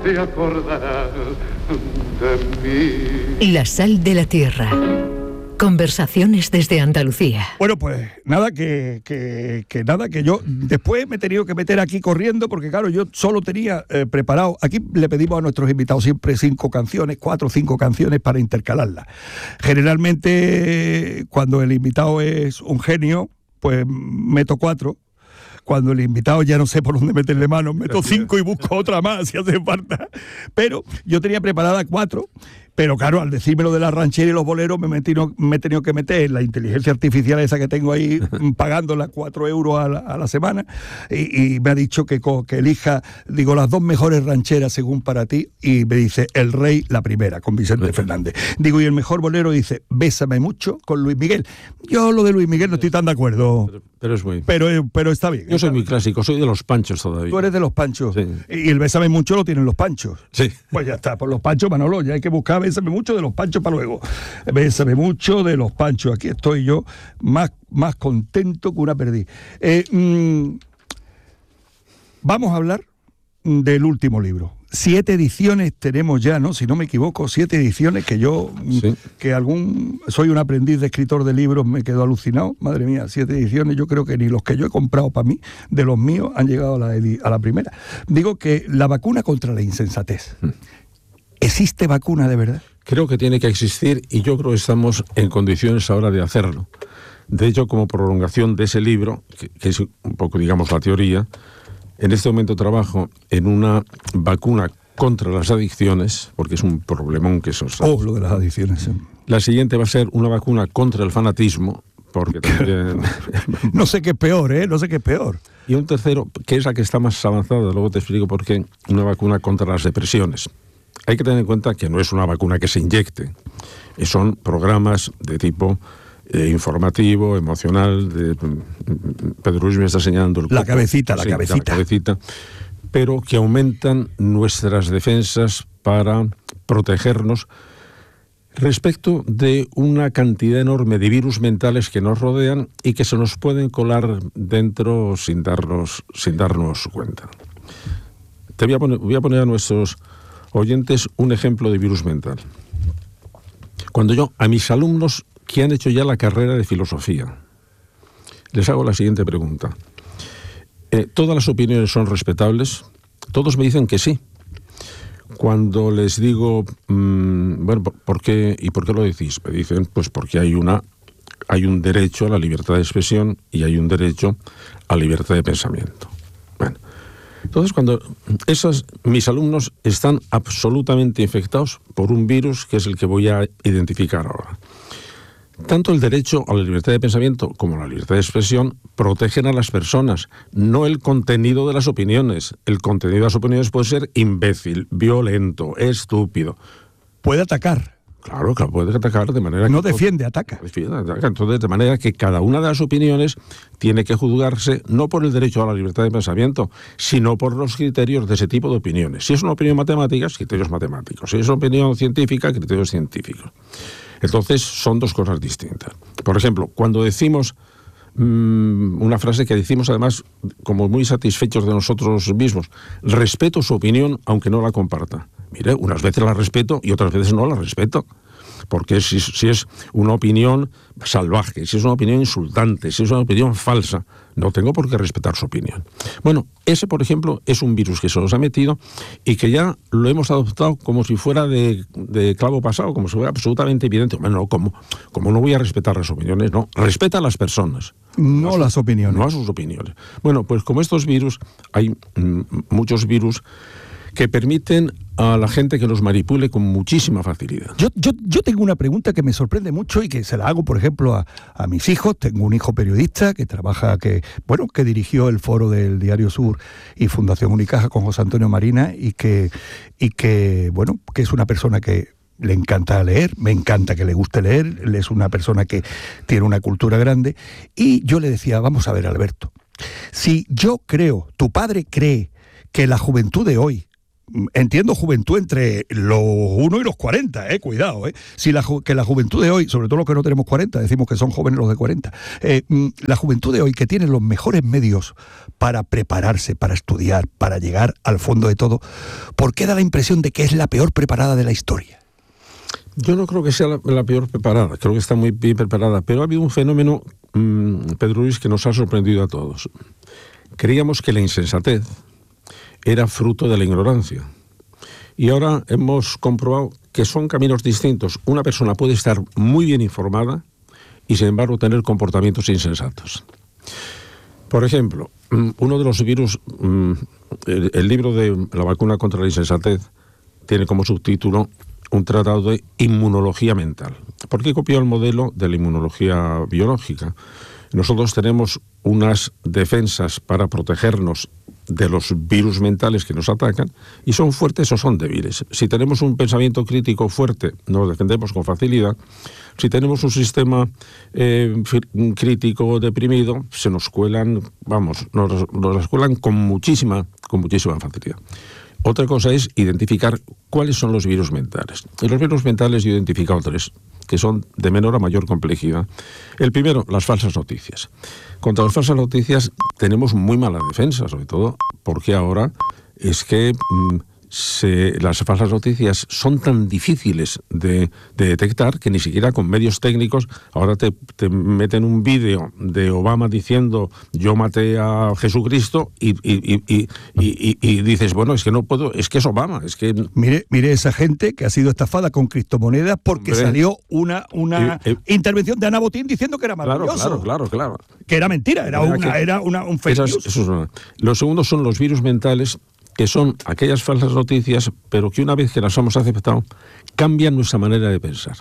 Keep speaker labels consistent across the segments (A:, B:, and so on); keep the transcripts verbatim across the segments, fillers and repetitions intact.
A: te acordarás de mí.
B: La sal de la tierra. Conversaciones desde Andalucía.
C: Bueno, pues nada, que, que, que nada, que yo después me he tenido que meter aquí corriendo porque claro, yo solo tenía eh, preparado, aquí le pedimos a nuestros invitados siempre cinco canciones, cuatro o cinco canciones para intercalarlas. Generalmente cuando el invitado es un genio, pues meto cuatro. Cuando el invitado ya no sé por dónde meterle mano, meto cinco y busco otra más si hace falta. Pero yo tenía preparada cuatro, pero claro, al decirme lo de la ranchera y los boleros me, metí, me he tenido que meter la inteligencia artificial esa que tengo ahí pagándola cuatro euros a la, a la semana y, y me ha dicho que, que elija, digo, las dos mejores rancheras según para ti y me dice El Rey, la primera, con Vicente sí. Fernández. Digo, y el mejor bolero dice Bésame mucho con Luis Miguel. Yo lo de Luis Miguel no estoy tan de acuerdo.
D: Pero, pero es muy...
C: Pero, pero está bien.
D: Yo soy muy clásico, soy de los Panchos todavía.
C: Tú eres de los Panchos.
D: Sí.
C: Y el Bésame mucho lo tienen los Panchos.
D: Sí.
C: Pues ya está, por los Panchos, Manolo, ya hay que buscar Bésame mucho de los Panchos para luego. Bésame mucho de los Panchos. Aquí estoy yo más, más contento que una perdiz. Eh, mmm, vamos a hablar del último libro. Siete ediciones tenemos ya, ¿no? Si no me equivoco, siete ediciones que yo, sí. que algún, soy un aprendiz de escritor de libros, me quedo alucinado. Madre mía, siete ediciones, yo creo que ni los que yo he comprado para mí, de los míos, han llegado a la, a la primera. Digo que la vacuna contra la insensatez. ¿Existe vacuna de verdad?
D: Creo que tiene que existir y yo creo que estamos en condiciones ahora de hacerlo. De hecho, como prolongación de ese libro, que, que es un poco, digamos, la teoría, en este momento trabajo en una vacuna contra las adicciones, porque es un problemón que eso está.
C: Oh, lo de las adicciones. Sí.
D: La siguiente va a ser una vacuna contra el fanatismo, porque también...
C: no sé qué es peor, ¿eh? No sé qué es peor.
D: Y un tercero, que es la que está más avanzada, luego te explico por qué, una vacuna contra las depresiones. Hay que tener en cuenta que no es una vacuna que se inyecte, son programas de tipo eh, informativo, emocional, de, Pedro Luis me está señalando el
C: la
D: coco,
C: cabecita,
D: sí,
C: la cabecita.
D: la cabecita, pero que aumentan nuestras defensas para protegernos respecto de una cantidad enorme de virus mentales que nos rodean y que se nos pueden colar dentro sin darnos, sin darnos cuenta. Te voy a poner, voy a poner a nuestros oyentes un ejemplo de virus mental. Cuando yo a mis alumnos que han hecho ya la carrera de filosofía les hago la siguiente pregunta: eh, ¿todas las opiniones son respetables? Todos me dicen que sí. Cuando les digo, mmm, bueno, ¿por qué y por qué lo decís? Me dicen, pues porque hay una hay un derecho a la libertad de expresión y hay un derecho a la libertad de pensamiento. Bueno, entonces cuando esos, mis alumnos están absolutamente infectados por un virus que es el que voy a identificar ahora. Tanto el derecho a la libertad de pensamiento como la libertad de expresión protegen a las personas, no el contenido de las opiniones. El contenido de las opiniones puede ser imbécil, violento, estúpido.
C: Puede atacar.
D: Claro, que puede atacar de manera...
C: No
D: que
C: defiende, ataca.
D: Defiende, ataca. Entonces, de manera que cada una de las opiniones tiene que juzgarse no por el derecho a la libertad de pensamiento, sino por los criterios de ese tipo de opiniones. Si es una opinión matemática, criterios matemáticos. Si es una opinión científica, criterios científicos. Entonces, son dos cosas distintas. Por ejemplo, cuando decimos mmm, una frase que decimos además como muy satisfechos de nosotros mismos, respeto su opinión aunque no la comparta. Mire, unas veces la respeto y otras veces no la respeto. Porque si, si es una opinión salvaje, si es una opinión insultante, si es una opinión falsa, no tengo por qué respetar su opinión. Bueno, ese, por ejemplo, es un virus que se nos ha metido y que ya lo hemos adoptado como si fuera de, de clavo pasado, como si fuera absolutamente evidente. Bueno, no, como, como no voy a respetar las opiniones, no. Respeta a las personas.
C: No, no a
D: las
C: sus, opiniones.
D: No a sus opiniones. Bueno, pues como estos virus, hay mm, muchos virus que permiten a la gente que los manipule con muchísima facilidad.
C: Yo, yo, yo tengo una pregunta que me sorprende mucho y que se la hago, por ejemplo, a, a mis hijos. Tengo un hijo periodista que trabaja, que bueno, que dirigió el foro del Diario Sur y Fundación Unicaja con José Antonio Marina y que, y que bueno, que es una persona que le encanta leer, me encanta que le guste leer, él es una persona que tiene una cultura grande. Y yo le decía, vamos a ver, Alberto, si yo creo, tu padre cree que la juventud de hoy entiendo juventud entre los uno y los cuarenta, eh, cuidado, eh. Si la, que la juventud de hoy, sobre todo los que no tenemos cuarenta, decimos que son jóvenes los de cuarenta, eh, la juventud de hoy que tiene los mejores medios para prepararse, para estudiar, para llegar al fondo de todo, ¿por qué da la impresión de que es la peor preparada de la historia?
D: Yo no creo que sea la, la peor preparada, creo que está muy bien preparada, pero ha habido un fenómeno, mmm, Pedro Luis, que nos ha sorprendido a todos. Creíamos que la insensatez era fruto de la ignorancia. Y ahora hemos comprobado que son caminos distintos. Una persona puede estar muy bien informada y, sin embargo, tener comportamientos insensatos. Por ejemplo, uno de los virus, el, el libro de la vacuna contra la insensatez tiene como subtítulo un tratado de inmunología mental. ¿Por qué copió el modelo de la inmunología biológica? Nosotros tenemos unas defensas para protegernos de los virus mentales que nos atacan, y son fuertes o son débiles. Si tenemos un pensamiento crítico fuerte, nos defendemos con facilidad. Si tenemos un sistema eh, crítico deprimido, se nos cuelan, vamos, nos, nos las cuelan con muchísima, con muchísima facilidad. Otra cosa es identificar cuáles son los virus mentales. En los virus mentales yo he identificado tres, que son de menor a mayor complejidad. El primero, las falsas noticias. Contra las falsas noticias tenemos muy mala defensa, sobre todo porque ahora es que mmm, se, las falsas noticias son tan difíciles de, de detectar que ni siquiera con medios técnicos ahora te, te meten un vídeo de Obama diciendo yo maté a Jesucristo y, y, y, y, y, y dices, bueno, es que no puedo, es que es Obama, es que...
C: Mire, mire esa gente que ha sido estafada con criptomonedas porque Hombre. salió una, una eh, eh, intervención de Ana Botín diciendo que era maravilloso.
D: Claro, claro, claro, claro.
C: Que era mentira, era, una, que, era una, un fake news.
D: Eso es una. Los segundos son los virus mentales, que son aquellas falsas noticias, pero que una vez que las hemos aceptado, cambian nuestra manera de pensar.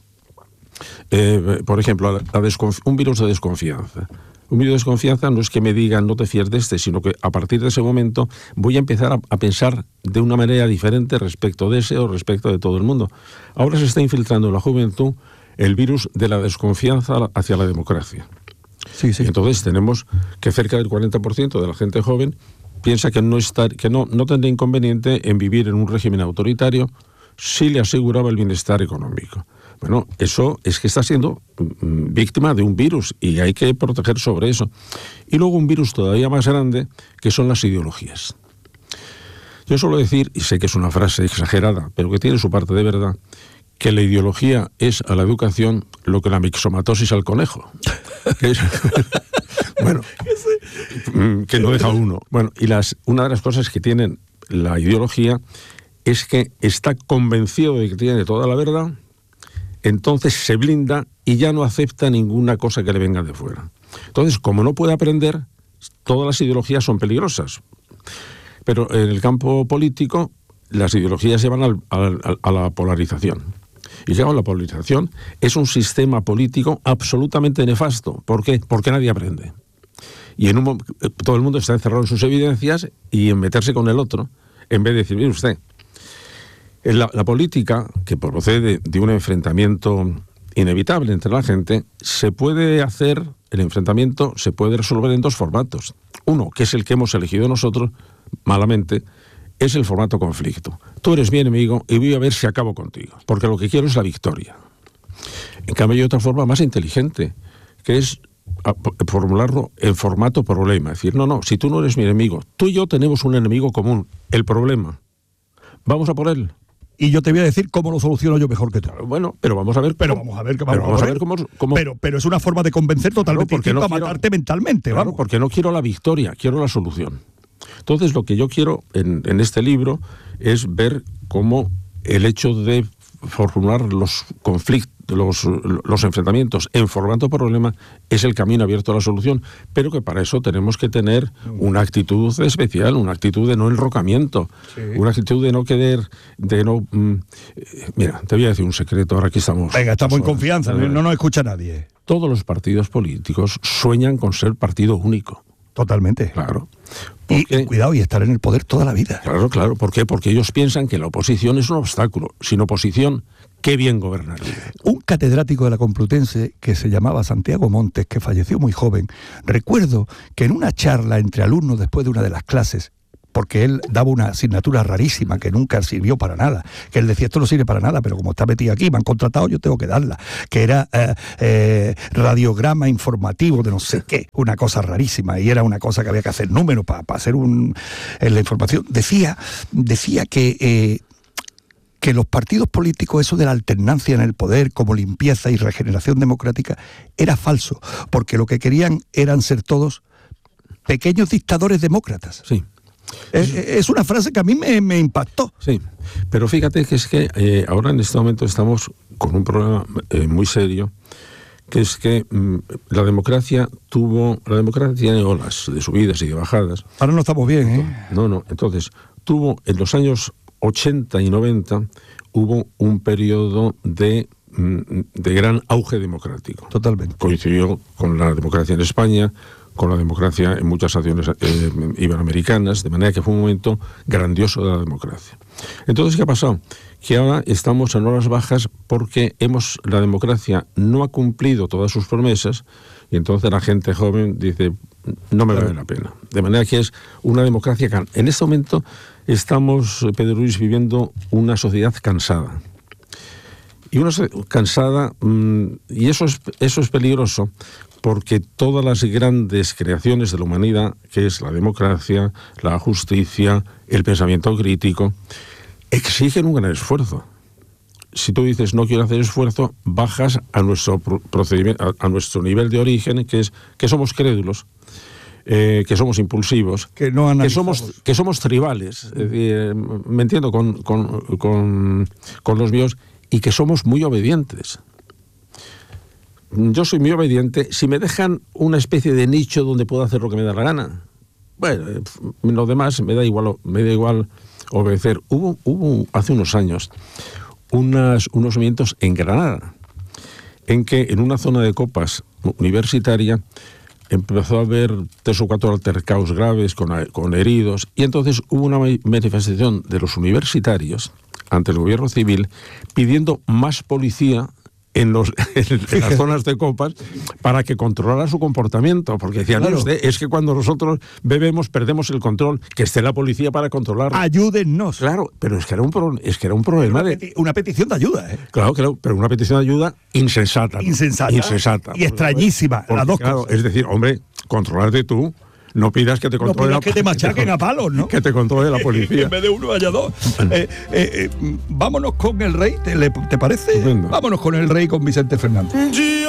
D: Eh, por ejemplo, la, la desconf- un virus de desconfianza. Un virus de desconfianza no es que me digan no te fíes de este, sino que a partir de ese momento voy a empezar a, a pensar de una manera diferente respecto de ese o respecto de todo el mundo. Ahora se está infiltrando en la juventud el virus de la desconfianza hacia la democracia.
C: Sí, sí.
D: Entonces tenemos que cerca del cuarenta por ciento de la gente joven piensa que no está, que no, no tendría inconveniente en vivir en un régimen autoritario si le aseguraba el bienestar económico. Bueno, eso es que está siendo mm, víctima de un virus y hay que proteger sobre eso. Y luego un virus todavía más grande, que son las ideologías. Yo suelo decir, y sé que es una frase exagerada, pero que tiene su parte de verdad, que la ideología es a la educación lo que la mixomatosis al conejo. Que es, bueno, que no deja uno. Bueno, y las, una de las cosas que tienen la ideología es que está convencido de que tiene toda la verdad, entonces se blinda y ya no acepta ninguna cosa que le venga de fuera. Entonces, como no puede aprender, todas las ideologías son peligrosas. Pero en el campo político, las ideologías llevan al, al, a la polarización. Y claro, la polarización es un sistema político absolutamente nefasto. ¿Por qué? Porque nadie aprende. Y en un, todo el mundo está encerrado en sus evidencias y en meterse con el otro, en vez de decir, mire usted, la, la política, que procede de un enfrentamiento inevitable entre la gente, se puede hacer, el enfrentamiento se puede resolver en dos formatos. Uno, que es el que hemos elegido nosotros, malamente, es el formato conflicto. Tú eres mi enemigo y voy a ver si acabo contigo, porque lo que quiero es la victoria. En cambio hay otra forma más inteligente, que es formularlo en formato problema. Es decir, no, no, si tú no eres mi enemigo, tú y yo tenemos un enemigo común, el problema. Vamos a por él.
C: Y yo te voy a decir cómo lo soluciono yo mejor que tú.
D: Bueno, pero vamos a ver.
C: Pero
D: cómo,
C: vamos a ver, que
D: vamos,
C: vamos
D: a ver cómo, cómo...
C: Pero, pero es una forma de convencer totalmente
D: claro,
C: distinta
D: no
C: a
D: quiero,
C: matarte mentalmente.
D: Claro,
C: vamos.
D: porque no quiero la victoria, quiero la solución. Entonces, lo que yo quiero en, en este libro es ver cómo el hecho de formular los conflictos, los, los enfrentamientos en formato problema es el camino abierto a la solución, pero que para eso tenemos que tener una actitud especial, una actitud de no enrocamiento, sí. una actitud de no querer, de no... Mmm, mira, te voy a decir un secreto, ahora que estamos...
C: Venga, estamos en confianza, no, no nos escucha nadie.
D: Todos los partidos políticos sueñan con ser partido único.
C: Totalmente.
D: Claro.
C: Porque, y cuidado, y estar en el poder toda la vida.
D: Claro, claro. ¿Por qué? Porque ellos piensan que la oposición es un obstáculo. Sin oposición, qué bien gobernaría.
C: Un catedrático de la Complutense que se llamaba Santiago Montes, que falleció muy joven, recuerdo que en una charla entre alumnos después de una de las clases, porque él daba una asignatura rarísima que nunca sirvió para nada, que él decía, esto no sirve para nada, pero como está metido aquí, me han contratado, yo tengo que darla, que era eh, eh, radiograma informativo de no sé qué, una cosa rarísima, y era una cosa que había que hacer números para pa hacer un, en la información. Decía, decía que... Eh, que los partidos políticos, eso de la alternancia en el poder como limpieza y regeneración democrática, era falso, porque lo que querían eran ser todos pequeños dictadores demócratas.
D: Sí.
C: Es, es una frase que a mí me, me impactó.
D: Sí, pero fíjate que es que eh, ahora en este momento estamos con un problema eh, muy serio, que es que mmm, la democracia tuvo, la democracia tiene olas de subidas y de bajadas.
C: Ahora no estamos bien, ¿eh?
D: No, no, entonces, tuvo en los años ochenta y noventa hubo un periodo de, de gran auge democrático.
C: Totalmente.
D: Coincidió con la democracia en España, con la democracia en muchas naciones eh, iberoamericanas, de manera que fue un momento grandioso de la democracia. Entonces, ¿qué ha pasado? Que ahora estamos en horas bajas porque hemos, la democracia no ha cumplido todas sus promesas, y entonces la gente joven dice, no me vale la pena. De manera que es una democracia que en este momento estamos, Pedro Luis, viviendo una sociedad cansada. Y una sociedad cansada, mmm, y eso es, eso es peligroso, porque todas las grandes creaciones de la humanidad, que es la democracia, la justicia, el pensamiento crítico, exigen un gran esfuerzo. Si tú dices no quiero hacer esfuerzo, bajas a nuestro procedimiento, a, a nuestro nivel de origen, que es que somos crédulos, eh, que somos impulsivos,
C: que, no
D: que somos que somos tribales, es decir, me entiendo con, con, con, con los míos, y que somos muy obedientes. Yo soy muy obediente. Si me dejan una especie de nicho donde puedo hacer lo que me da la gana, bueno, lo demás me da igual, me da igual obedecer. Hubo, hubo hace unos años unas, unos movimientos en Granada, en que en una zona de copas universitaria empezó a haber tres o cuatro altercados graves con, con heridos, y entonces hubo una manifestación de los universitarios ante el gobierno civil pidiendo más policía en, los, en, en las zonas de copas para que controlara su comportamiento, porque decían, claro, no, es que cuando nosotros bebemos perdemos el control, que esté la policía para controlarlo.
C: Ayúdennos.
D: Claro, pero es que era un, pro, es que era un problema
C: una
D: de...
C: Peti una petición de ayuda, ¿eh?
D: Claro, claro, pero una petición de ayuda insensata. ¿No?
C: Insensata.
D: Insensata.
C: Y extrañísima,
D: porque,
C: las dos
D: claro,
C: cosas.
D: Es decir, hombre, controlarte tú. No pidas que te controle
C: no
D: la
C: que te machaquen a palos, ¿no?
D: Que te controle la policía.
C: En vez de uno haya dos. Eh, eh, eh, vámonos con el rey, ¿te, le, te parece?
D: Estupendo.
C: Vámonos con el rey, con Vicente Fernández.